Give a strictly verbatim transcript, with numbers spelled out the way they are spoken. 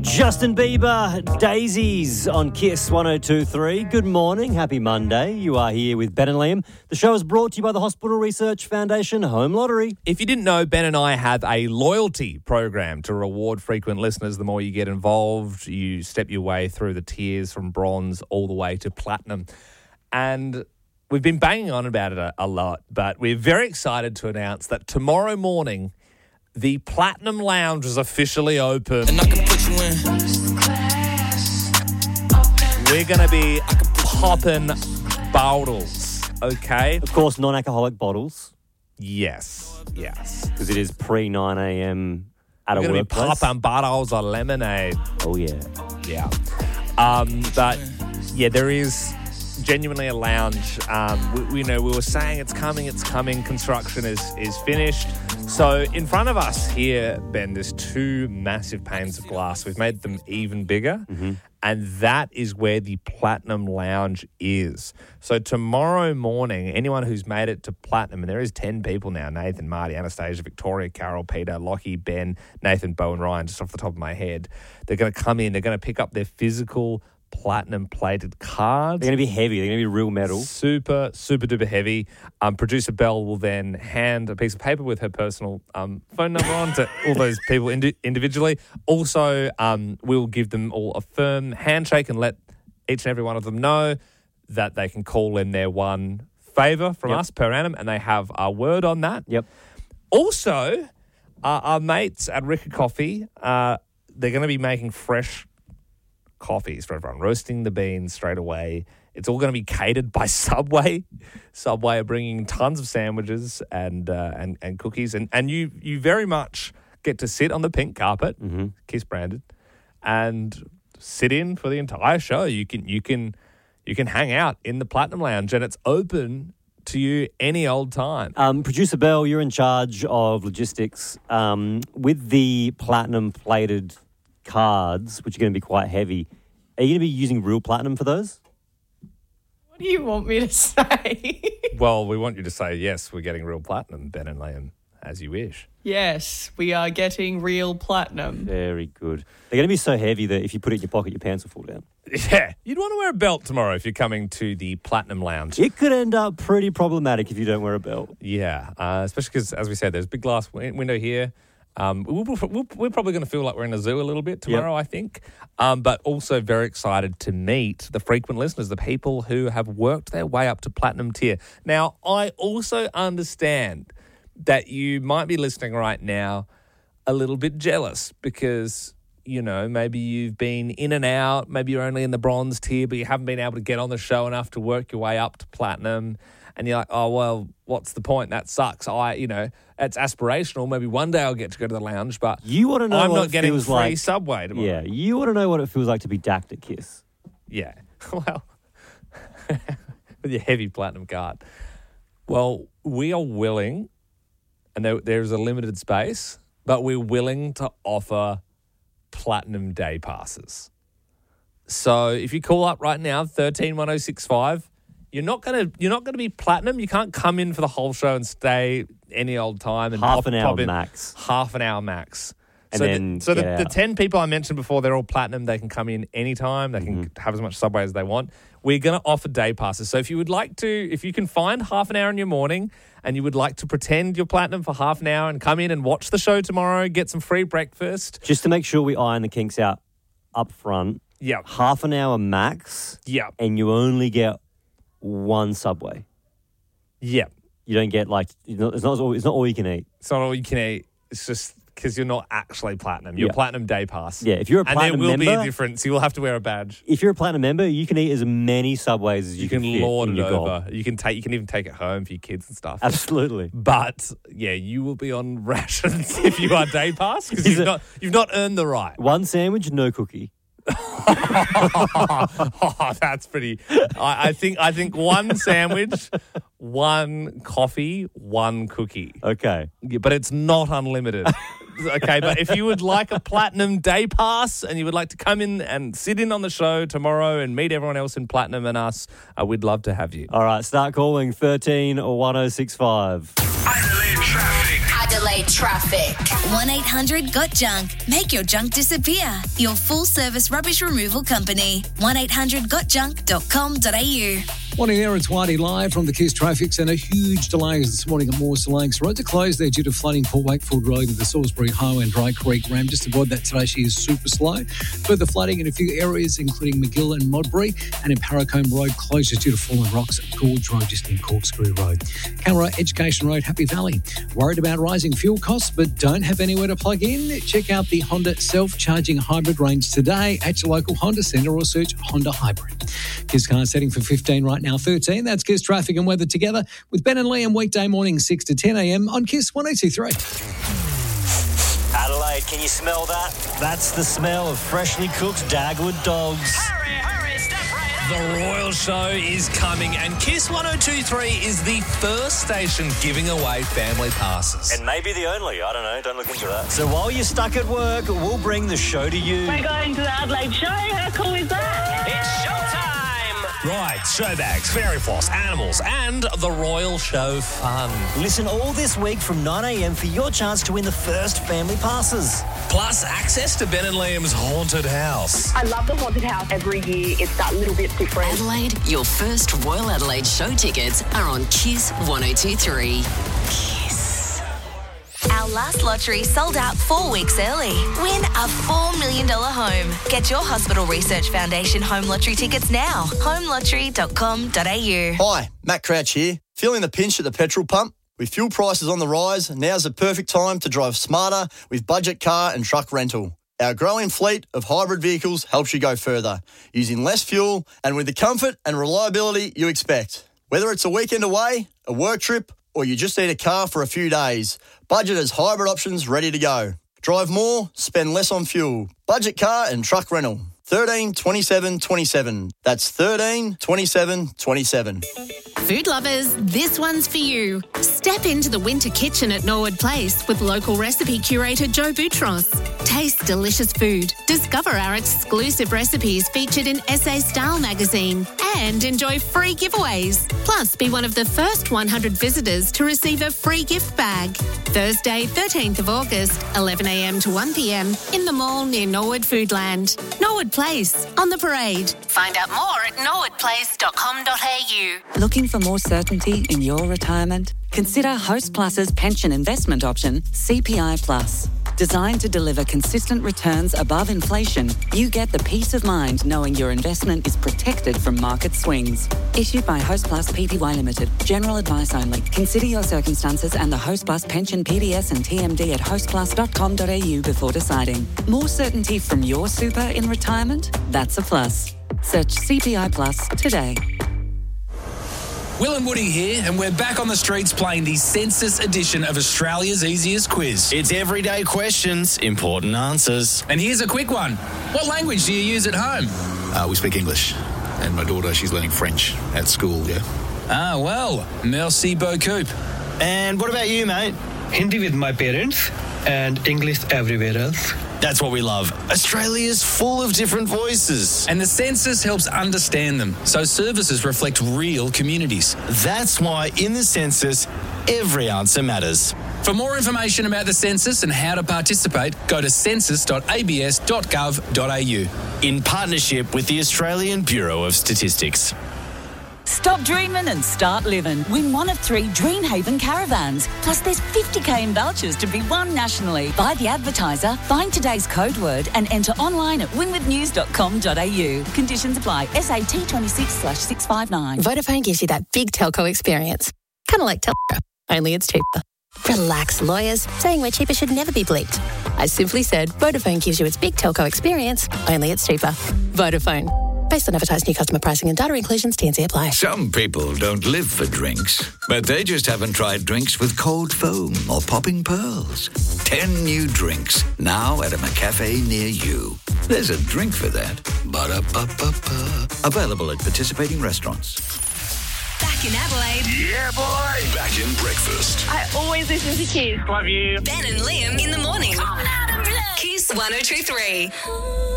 Justin Bieber, Daisies on Kiss one oh two point three. Good morning. Happy Monday. You are here with Ben and Liam. The show is brought to you by the Hospital Research Foundation Home Lottery. If you didn't know, Ben and I have a loyalty program to reward frequent listeners. The more you get involved, you step your way through the tiers from bronze all the way to platinum. And we've been banging on about it a, a lot, but we're very excited to announce that tomorrow morning, the Platinum Lounge is officially open. And I can put you in. We're going to be popping bottles, okay? Of course, non-alcoholic bottles, Yes, yes. because it is pre nine a.m. at We're a going to be workplace. popping bottles of lemonade. Oh, yeah. Yeah. Um, but, yeah, there is genuinely a lounge. Um, we, we you know we were saying it's coming, it's coming. Construction is is finished. So in front of us here, Ben, there's two massive panes of glass. We've made them even bigger. Mm-hmm. And that is where the Platinum Lounge is. So tomorrow morning, anyone who's made it to Platinum, and there is ten people now, Nathan, Marty, Anastasia, Victoria, Carol, Peter, Lockie, Ben, Nathan, Bo and Ryan, just off the top of my head, they're going to come in, they're going to pick up their physical platinum plated cards. They're going to be heavy. They're going to be real metal. Super, super duper heavy. Um, Producer Belle will then hand a piece of paper with her personal um, phone number on to all those people indi- individually. Also, um, we'll give them all a firm handshake and let each and every one of them know that they can call in their one favour from Yep. us per annum, and they have our word on that. Yep. Also, uh, our mates at Ricker Coffee, uh, they're going to be making fresh coffees for everyone, roasting the beans straight away. It's all going to be catered by Subway. Subway are bringing tons of sandwiches and uh, and and cookies, and and you you very much get to sit on the pink carpet, Mm-hmm. Kiss branded, and sit in for the entire show. You can you can you can hang out in the Platinum Lounge, and it's open to you any old time. Um, Producer Bell, you're in charge of logistics. Um, with the platinum plated cards, which are going to be quite heavy, are you going to be using real platinum for those? What do you want me to say? Well, we want you to say yes. We're getting real platinum, Ben and Liam, as you wish. Yes, we are getting real platinum. Very good. They're going to be so heavy that if you put it in your pocket, your pants will fall down. Yeah, you'd want to wear a belt tomorrow if you're coming to the Platinum Lounge. It could end up pretty problematic if you don't wear a belt. Yeah, uh, especially because, as we said, there's a big glass win- window here. Um, we'll, we'll, we're probably going to feel like we're in a zoo a little bit tomorrow, Yep. I think. Um, but also very excited to meet the frequent listeners, the people who have worked their way up to Platinum tier. Now, I also understand that you might be listening right now a little bit jealous because, you know, maybe you've been in and out, maybe you're only in the bronze tier, but you haven't been able to get on the show enough to work your way up to platinum. And you're like, oh, well, what's the point? That sucks. I, you know, it's aspirational. Maybe one day I'll get to go to the lounge, but You want to know I'm what not it getting feels free like. Subway tomorrow. Yeah, you want to know what it feels like to be dacked at Kiss. Yeah. Well, with your heavy platinum card. Well, we are willing, and there, there's a limited space, but we're willing to offer platinum day passes. So if you call up right now, thirteen one oh six five, you're not gonna you're not gonna be platinum. You can't come in for the whole show and stay any old time and Half pop, an hour pop in. max. Half an hour max. And so then the, so the, get the out. ten people I mentioned before, they're all platinum. They can come in anytime. They can Mm-hmm. have as much Subway as they want. We're going to offer day passes. So if you would like to, if you can find half an hour in your morning and you would like to pretend you're platinum for half an hour and come in and watch the show tomorrow, get some free breakfast. Just to make sure we iron the kinks out up front, Yeah. half an hour max, Yeah. and you only get one Subway. Yeah. You don't get like, you know, it's not all, it's not all you can eat. It's not all you can eat. It's just because you're not actually platinum. You're Yeah. platinum day pass. Yeah, if you're a and platinum there will member, be a difference. You will have to wear a badge. if you're a platinum member, you can eat as many Subways as you, You can fit lord in it your gob. over. You can take. You can even take it home for your kids and stuff. Absolutely. But yeah, you will be on rations if you are day pass because Is you've it- not you've not earned the right. One sandwich, no cookie. Oh, that's pretty. I, I think I think one sandwich, one coffee, one cookie. Okay. Yeah, but it's not unlimited. Okay, but if you would like a platinum day pass and you would like to come in and sit in on the show tomorrow and meet everyone else in platinum and us, uh, we'd love to have you. All right, start calling thirteen or one oh six five. Adelaide traffic. Adelaide traffic. one eight hundred got junk. Make your junk disappear. Your full-service rubbish removal company. one eight hundred got junk dot com dot a u. Morning there, it's Whitey live from the Kiss Traffic Centre. Huge delays this morning at Mawson Lakes. Roads are closed there due to flooding Port Wakefield Road and the Salisbury Highway and Dry Creek Ram. Just avoid that today, she is super slow. Further flooding in a few areas, including McGill and Modbury, and in Paracombe Road, closure due to fallen rocks at Gorge Road, just in Corkscrew Road. Canberra Education Road, Happy Valley. Worried about rising fuel costs but don't have anywhere to plug in? Check out the Honda self-charging hybrid range today at your local Honda centre or search Honda Hybrid. Kiss car setting for fifteen right now, thirteen. That's Kiss Traffic and Weather together with Ben and Liam weekday morning six to ten a m on Kiss one oh two three. Adelaide, can you smell that? That's the smell of freshly cooked Dagwood dogs. Hurry, hurry, step right up. The Royal Show is coming, and Kiss one oh two three is the first station giving away family passes. And maybe the only, I don't know, don't look into that. So while you're stuck at work, we'll bring the show to you. We're going to the Adelaide Show. How cool is that? It's showtime. Right, show bags, fairy floss, animals, and the Royal Show fun. Listen all this week from nine a m for your chance to win the first family passes. Plus, access to Ben and Liam's haunted house. I love the haunted house. Every year it's that little bit different. Adelaide, your first Royal Adelaide show tickets are on Kiss one oh two three. Kiss. Our last lottery sold out four weeks early. Win a four million dollars home. Get your Hospital Research Foundation home lottery tickets now. home lottery dot com dot a u. Hi, Matt Crouch here. Feeling the pinch at the petrol pump? With fuel prices on the rise, now's the perfect time to drive smarter with budget car and truck rental. Our growing fleet of hybrid vehicles helps you go further, using less fuel and with the comfort and reliability you expect. Whether it's a weekend away, a work trip, or you just need a car for a few days, Budget has hybrid options ready to go. Drive more, spend less on fuel. Budget car and truck rental. thirteen twenty-seven twenty-seven. That's thirteen twenty-seven twenty-seven. Food lovers, this one's for you. Step into the winter kitchen at Norwood Place with local recipe curator Joe Boutros. Taste delicious food, discover our exclusive recipes featured in Essay Style magazine, and enjoy free giveaways. Plus, be one of the first one hundred visitors to receive a free gift bag. Thursday, thirteenth of August, eleven a m to one p m in the mall near Norwood Foodland. Norwood Place, on the parade. Find out more at norwood place dot com dot a u. Looking for more certainty in your retirement? Consider Host Plus's pension investment option, C P I Plus. Designed to deliver consistent returns above inflation, you get the peace of mind knowing your investment is protected from market swings. Issued by Host Plus Pty Limited. General advice only. Consider your circumstances and the Host Plus pension P D S and T M D at host plus dot com dot a u before deciding. More certainty from your super in retirement? That's a plus. Search C P I Plus today. Will and Woody here, and we're back on the streets playing the census edition of Australia's Easiest Quiz. It's everyday questions, important answers. And here's a quick one. What language do you use at home? Uh, we speak English. And my daughter, she's learning French at school, yeah? Ah, well, merci beaucoup. And what about you, mate? Hindi with my parents and English everywhere else. That's what we love. Australia's full of different voices. And the census helps understand them, so services reflect real communities. That's why in the census, every answer matters. For more information about the census and how to participate, go to census dot a b s dot gov dot a u. In partnership with the Australian Bureau of Statistics. Stop dreaming and start living. Win one of three Dreamhaven caravans. Plus, there's fifty k in vouchers to be won nationally. Buy the advertiser, find today's code word, and enter online at win with news dot com dot a u. Conditions apply. S A T twenty-six slash six five nine. Vodafone gives you that big telco experience. Kind of like Telco, only it's cheaper. Relax, lawyers. Saying we're cheaper should never be bleeped. I simply said Vodafone gives you its big telco experience, only it's cheaper. Vodafone. Based on advertised new customer pricing and data inclusions, T and C apply. Some people don't live for drinks, but they just haven't tried drinks with cold foam or popping pearls. Ten new drinks, now at a McCafe near you. There's a drink for that. Ba-da-ba-ba-ba. Available at participating restaurants. Back in Adelaide. Yeah, boy. Back in breakfast. I always listen to Kiss. Love you. Ben and Liam in the morning. Kiss one oh two three.